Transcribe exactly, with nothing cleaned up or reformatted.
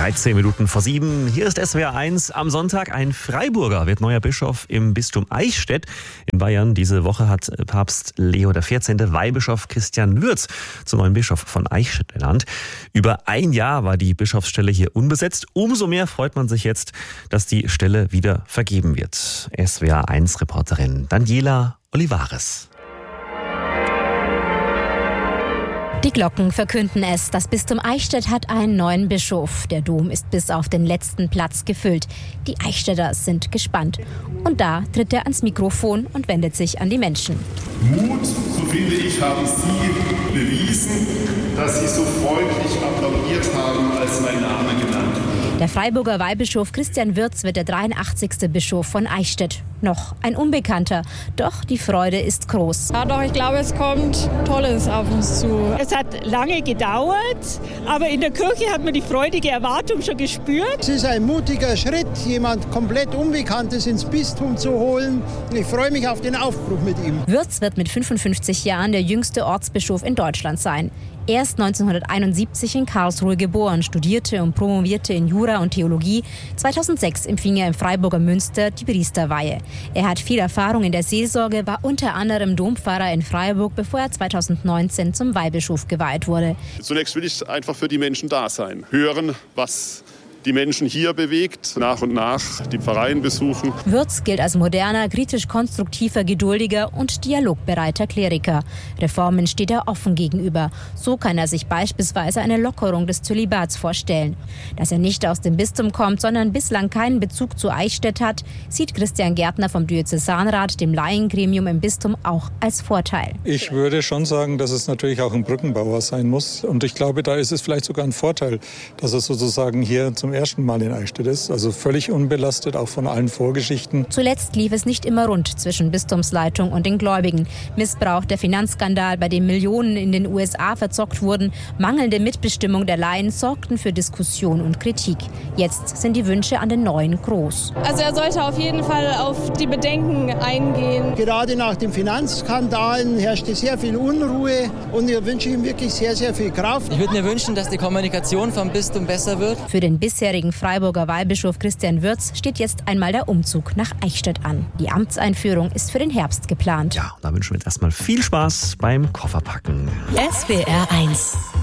dreizehn Minuten vor sieben. Hier ist S W R eins. Am Sonntag ein Freiburger wird neuer Bischof im Bistum Eichstätt in Bayern. Diese Woche hat Papst Leo der vierzehnte. Weihbischof Christian Würz zum neuen Bischof von Eichstätt ernannt. Über ein Jahr war die Bischofsstelle hier unbesetzt. Umso mehr freut man sich jetzt, dass die Stelle wieder vergeben wird. S W R eins Reporterin Daniela Olivares. Die Glocken verkünden es. Das Bistum Eichstätt hat einen neuen Bischof. Der Dom ist bis auf den letzten Platz gefüllt. Die Eichstätter sind gespannt. Und da tritt er ans Mikrofon und wendet sich an die Menschen. Mut, so finde ich, haben Sie bewiesen, dass Sie so freundlich applaudiert haben, als mein Name genannt wurde. Der Freiburger Weihbischof Christian Würz wird der dreiundachtzigste Bischof von Eichstätt. Noch ein Unbekannter. Doch die Freude ist groß. Ja, doch, ich glaube, es kommt Tolles auf uns zu. Es hat lange gedauert, aber in der Kirche hat man die freudige Erwartung schon gespürt. Es ist ein mutiger Schritt, jemand komplett Unbekanntes ins Bistum zu holen. Ich freue mich auf den Aufbruch mit ihm. Würz wird mit fünfundfünfzig Jahren der jüngste Ortsbischof in Deutschland sein. Er ist neunzehnhunderteinundsiebzig in Karlsruhe geboren, studierte und promovierte in Jura und Theologie. zweitausendsechs empfing er im Freiburger Münster die Priesterweihe. Er hat viel Erfahrung in der Seelsorge, war unter anderem Dompfarrer in Freiburg, bevor er zweitausendneunzehn zum Weihbischof geweiht wurde. Zunächst will ich einfach für die Menschen da sein, hören, was die Menschen hier bewegt, nach und nach die Pfarreien besuchen. Würz gilt als moderner, kritisch-konstruktiver, geduldiger und dialogbereiter Kleriker. Reformen steht er offen gegenüber. So kann er sich beispielsweise eine Lockerung des Zölibats vorstellen. Dass er nicht aus dem Bistum kommt, sondern bislang keinen Bezug zu Eichstätt hat, sieht Christian Gärtner vom Diözesanrat, dem Laiengremium im Bistum, auch als Vorteil. Ich würde schon sagen, dass es natürlich auch ein Brückenbauer sein muss. Und ich glaube, da ist es vielleicht sogar ein Vorteil, dass er sozusagen hier zum ersten Mal in Eichstätt ist, also völlig unbelastet, auch von allen Vorgeschichten. Zuletzt lief es nicht immer rund zwischen Bistumsleitung und den Gläubigen. Missbrauch, der Finanzskandal, bei dem Millionen in den U S A verzockt wurden, mangelnde Mitbestimmung der Laien sorgten für Diskussion und Kritik. Jetzt sind die Wünsche an den Neuen groß. Also er sollte auf jeden Fall auf die Bedenken eingehen. Gerade nach den Finanzskandalen herrschte sehr viel Unruhe und ich wünsche ihm wirklich sehr, sehr viel Kraft. Ich würde mir wünschen, dass die Kommunikation vom Bistum besser wird. Für den bisherigen Freiburger Weihbischof Christian Würz steht jetzt einmal der Umzug nach Eichstätt an. Die Amtseinführung ist für den Herbst geplant. Ja, da wünschen wir jetzt erstmal viel Spaß beim Kofferpacken. S W R eins